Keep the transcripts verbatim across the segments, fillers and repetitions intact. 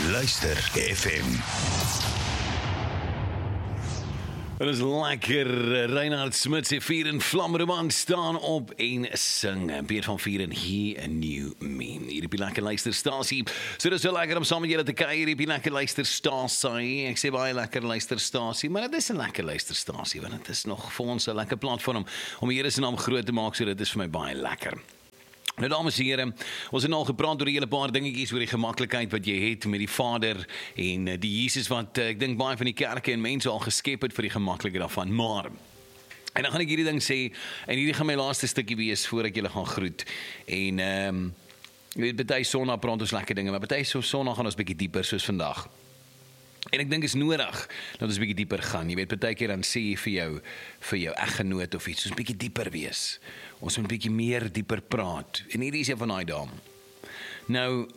Luister F M. Het is lekker. Reinhard Smit sê vier en Vlamroman staan op en sing. Beer van vier en He a New Me. Hier op die lekker luisterstasie. So dit is so lekker om saam met julle te kuier hier op die lekker luisterstasie. Ek sê baie lekker luisterstasie, maar dit is 'n lekker luisterstasie want dit is nog vir ons 'n lekker platform om die Here se naam groot te maak, so dit is vir my baie lekker. Nou dames en here, ons het al gepraat oor 'n hele paar dingetjies oor die gemaklikheid wat jy het met die Vader en die Jesus wat ek dink baie van die kerke en mense al geskep het vir die gemaklikheid daarvan. Maar en dan gaan ek hierdie ding sê en hierdie gaan my laaste stukkie wees voor ek julle gaan groet. En ehm um, jy weet baie Sondag praat ons lekker dinge, maar baie so Sondag gaan ons bietjie dieper soos vandag. En ek dink is nodig dat ons bietjie dieper gaan. Jy weet, baie keer dan sê jy vir jou vir jou eggenoot of iets, ons bietjie dieper wees. Ons moet bietjie meer dieper praat. En hierdie is een van daai dae. Nou,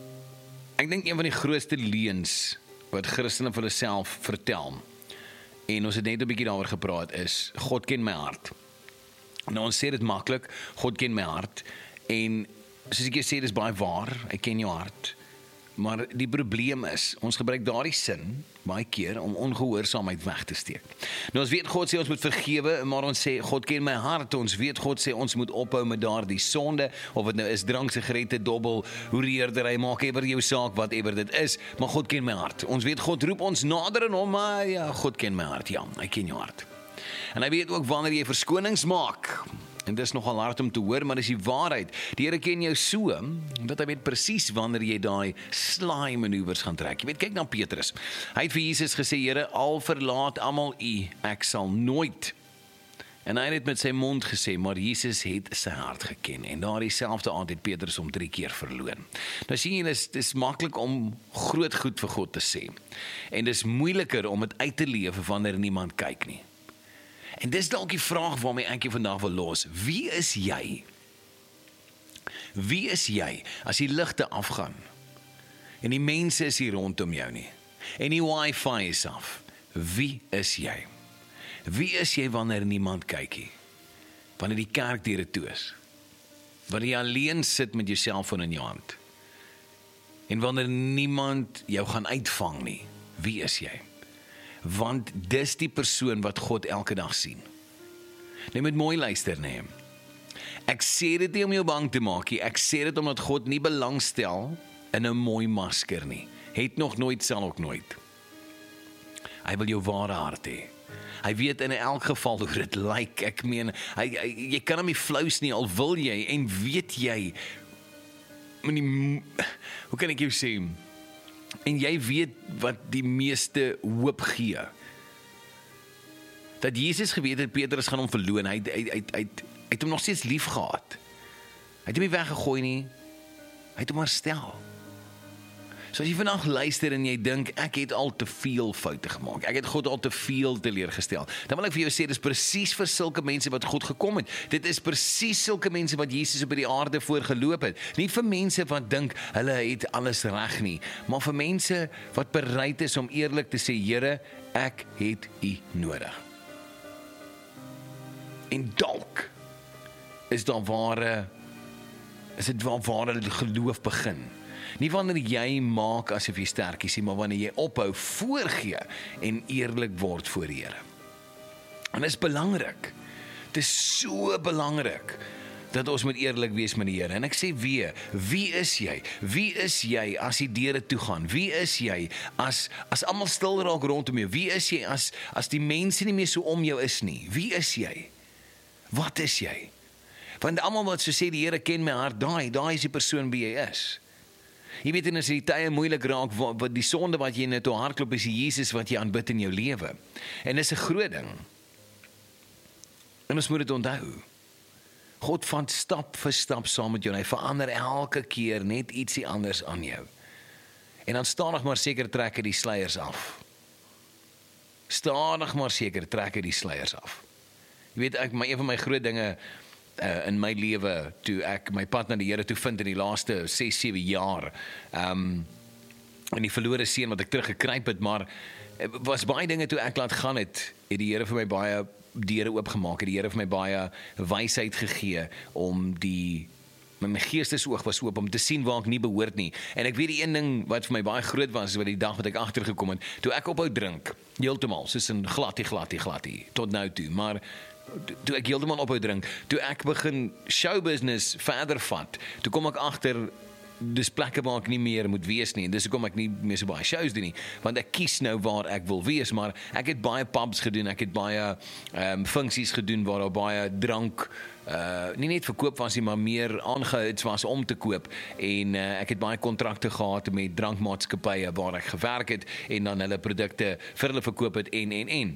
ek dink een van die grootste leuns wat Christene vir hulle self vertel, en ons het net 'n bietjie daaroor gepraat, is God ken my hart. Nou ons sê dit maklik, God ken my hart, en soos ek jou sê, dit is baie waar, hy ken jou hart. Maar die probleem is, ons gebruik daardie sin baie keer om ongehoorsaamheid weg te steek. Nou ons weet God sê ons moet vergewe, maar ons sê God ken my hart, ons weet God sê ons moet ophou met daardie sonde, of dit nou is drank, sigarette, dobbel, hoereerdery, maak ewer jou saak, whatever dit is, maar God ken my hart. Ons weet God roep ons nader aan hom, maar ja, God ken my hart, ja, hy ken jou hart. En hy weet ook wanneer jy verskonings maak. En dit is nogal hard om te hoor, maar dis die waarheid. Die Here ken jou so, dat hy weet presies wanneer jy daai slaai manoeuvres gaan trek. Jy weet, kyk na Petrus. Hy het vir Jesus gesê, Here, al verlaat almal u, ek sal nooit. En hy het met sy mond gesê, maar Jesus het sy hart geken. En daardie selfde aand het Petrus hom drie keer verloon. Nou sien jy, dis, dis maklik om groot goed vir God te sê. En dis moeiliker om dit uit te leef wanneer niemand kyk nie. En dis dalk die vraag waarmee ek jou vandag wil los. Wie is jy? Wie is jy as die ligte afgaan? En die mense is hier rondom jou nie. En die wifi is af. Wie is jy? Wie is jy wanneer niemand kyk nie? Wanneer die kerkdeure toe is? Wanneer jy alleen sit met jou selfoon in jou hand? En wanneer niemand jou gaan uitvang nie? Wie is jy? Want dis die persoon wat God elke dag sien. Jy moet mooi luister, nee. Ek sê dit nie om jou bang te maak nie, ek sê dit omdat God nie belangstel in 'n mooi masker nie. Het nog nooit, sal ook nooit. Hy wil jou ware hart hê. Hy weet in elk geval hoe dit lyk, ek meen, hy, hy, jy kan hom nie flous nie, al wil jy, en weet jy, die, hoe kan ek jou sê, en jy weet wat die meeste hoop gee. Dat Jesus geweet het, Petrus gaan hom verloon, hy, hy, hy, hy, hy het hom nog steeds lief gehad. Hy het hom nie weggegooi nie, hy het hom herstel. So as jy vandag luister en jy dink, ek het al te veel foute gemaak, ek het God al te veel teleurgestel, dan wil ek vir jou sê, dit is presies vir sulke mense wat God gekom het. Dit is presies sulke mense wat Jesus op die aarde voorgeloop het. Nie vir mense wat dink, hulle het alles reg nie, maar vir mense wat bereid is om eerlik te sê, Here, ek het u nodig. En dalk is daar ware, is dit waar ware geloof begin. Nie wanneer jy maak asof jy sterk is, maar wanneer jy ophou voorgee en eerlik word voor die Here. En dit is belangrik. Dit is so belangrik dat ons moet eerlik wees met die Here. En ek sê weer, wie is jy? Wie is jy as die deure toe gaan? Wie is jy as as almal stil raak rondom jou? Wie is jy as as die mense nie meer so om jou is nie? Wie is jy? Wat is jy? Want almal wat so sê die Here ken my hart, daai, daai is die persoon wie jy is. Jy weet, en as die tye moeilik raak, wat die sonde wat jy net toe hardloop, is die Jesus wat jy aanbid in jou lewe. En dis 'n groot ding. En ons moet dit onthou. God van stap vir stap saam met jou, en hy verander elke keer net ietsie anders aan jou. En dan stadig maar seker trek hy die sluiers af. Stadig maar seker trek hy die sluiers af. Jy weet, ek, maar een van my groot dinge Uh, in my lewe, toe ek my pad na die Here toe vind in die laaste ses, sewe jaar, um, en die verlore seun wat ek teruggekryp het, maar was baie dinge toe ek laat gaan het, het die Here vir my baie deure oopgemaak, het die Here vir my baie wysheid gegee om die My, my geestesoog was oop om te sien waar ek nie behoort nie. En ek weet die een ding wat vir my baie groot was, wat die dag wat ek agtergekom het, toe ek ophou drink, heeltemal, soos in gladie, gladie, gladie, tot nou toe, maar toe ek heeltemal ophou drink, toe ek begin showbusiness verder vat, toe kom ek agter, dis plekke waar ek nie meer moet wees nie, en dis hoekom ek nie meer so baie shows doen nie, want ek kies nou waar ek wil wees, maar ek het baie pubs gedoen, ek het baie um, funksies gedoen, waar daar baie drank, uh, nie net verkoop was nie, maar meer aangehits was om te koop, en uh, ek het baie kontrakte gehad met drankmaatskappye, waar ek gewerk het, en dan hulle produkte vir hulle verkoop het, en, en, en,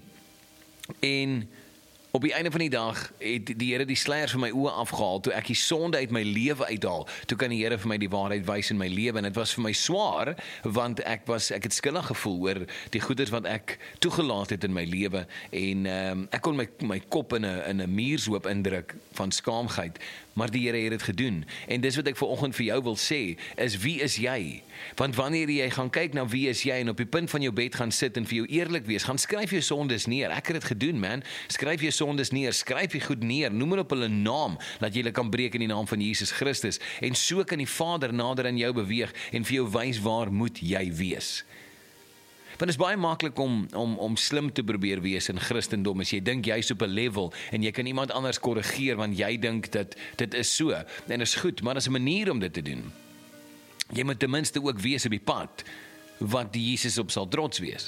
en, op die einde van die dag het die Here die sluiers van my oë afgehaal, toe ek die sonde uit my lewe uithaal, toe kan die Here vir my die waarheid wys in my lewe, en dit was vir my swaar, want ek was, ek het skuldig gevoel oor die goeders wat ek toegelaat het in my lewe, en um, ek kon my, my kop in 'n in 'n muurshoop indruk van skaamheid, maar die Here het dit gedoen, en dis wat ek vanoggend vir jou wil sê, is wie is jy? Want wanneer jy gaan kyk na wie is jy, en op die punt van jou bed gaan sit, en vir jou eerlik wees, gaan skryf jou sondes neer, ek het dit gedoen man, skryf jou sondes neer, skryf jy goed neer, noem hulle op hulle naam, dat jy hulle kan breek in die naam van Jesus Christus, en so kan die Vader nader aan jou beweeg, en vir jou wys waar moet jy wees. Want het is baie maklik om, om, om slim te probeer wees in Christendom, as jy dink jy's op 'n level, en jy kan iemand anders korrigeer, want jy dink dat dit is so, en is goed, maar is 'n manier om dit te doen. Jy moet ten minste ook wees op die pad, wat die Jesus op sal trots wees,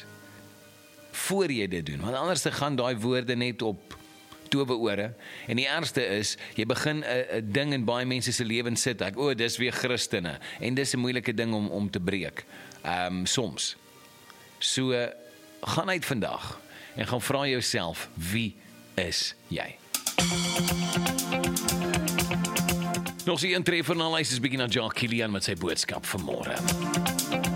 voor jy dit doen, want anders gaan daai woorde net op toweore, en die ergste is, jy begin 'n ding in baie mense se lewens sit, ek, o, dis weer Christene, en dis 'n moeilike ding om, om te breek, um, soms. So, gaan uit vandag, en gaan vra jouself, wie is jy? Nog so een treffer na lys is bietjie na Jacques Kilian met sy boodskap vanmôre.